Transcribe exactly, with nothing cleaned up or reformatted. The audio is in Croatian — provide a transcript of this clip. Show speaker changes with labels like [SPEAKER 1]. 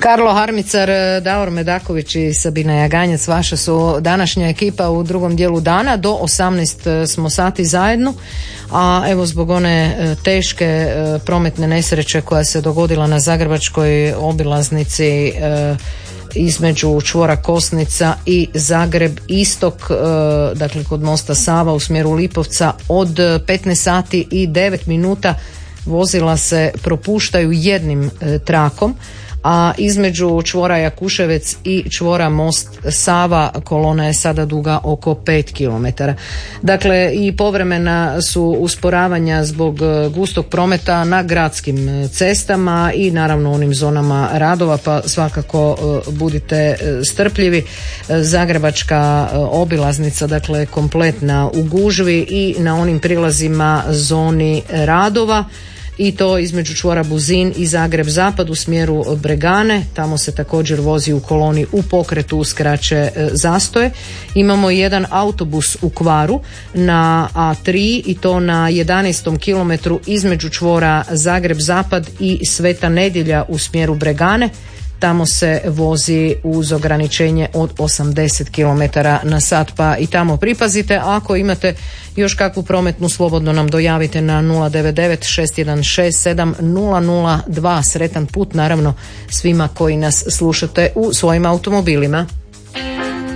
[SPEAKER 1] Karlo Harmicar, Davor Medaković i Sabina Jaganjac, vaša su današnja ekipa u drugom dijelu dana. Do osamnaest smo sati zajedno, a evo zbog one teške prometne nesreće koja se dogodila na zagrebačkoj obilaznici između čvora Kosnica i Zagreb istok, dakle kod mosta Sava u smjeru Lipovca, od petnaest sati i devet minuta vozila se propuštaju jednim trakom, a između čvora Jakuševec i čvora Most Sava kolona je sada duga oko pet kilometara. Dakle, i povremena su usporavanja zbog gustog prometa na gradskim cestama i naravno onim zonama radova, pa svakako budite strpljivi. Zagrebačka obilaznica, dakle kompletna u gužvi i na onim prilazima zoni radova, i to između čvora Buzin i Zagreb Zapad u smjeru Bregane. Tamo se također vozi u koloni u pokretu uz kraće zastoje. Imamo jedan autobus u kvaru na A tri i to na jedanaestom kilometru između čvora Zagreb Zapad i Sveta Nedjelja u smjeru Bregane. Tamo se vozi uz ograničenje od osamdeset kilometara na sat, pa i tamo pripazite. Ako imate još kakvu prometnu, slobodno nam dojavite na nula devet devet šest jedan šest sedam nula nula dva. Sretan put naravno svima koji nas slušate u svojim automobilima.